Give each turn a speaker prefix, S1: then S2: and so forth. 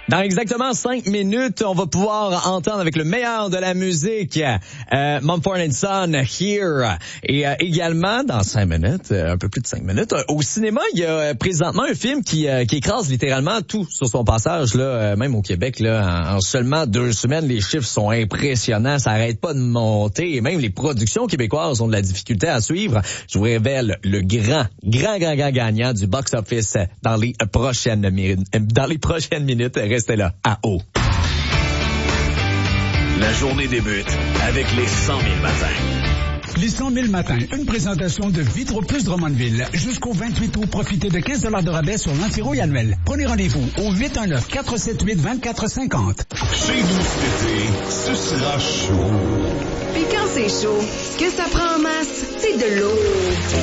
S1: Dans exactement 5 minutes, on va pouvoir entendre avec le meilleur de la musique Mumford & Son, Here. Et également, dans 5 minutes, un peu plus de 5 minutes, au cinéma, il y a présentement un film qui écrase littéralement tout sur son passage, là, même au Québec. Là, en seulement 2 semaines, les chiffres sont impressionnants, ça arrête pas de monter. Et même les productions québécoises ont de la difficulté à suivre. Je vous révèle le grand gagnant du box-office dans les prochaines minutes. Restez là, à haut.
S2: La journée débute avec les 100 000 matins.
S3: Les 100 000 matins, une présentation de Vitro Plus Drummondville. Jusqu'au 28 août, profitez de 15 $ de rabais sur l'antirouille annuel. Prenez rendez-vous au 819-478-2450.
S2: Chez nous cet été, ce sera chaud.
S4: Puis quand c'est chaud, ce que ça prend en masse, c'est de l'eau.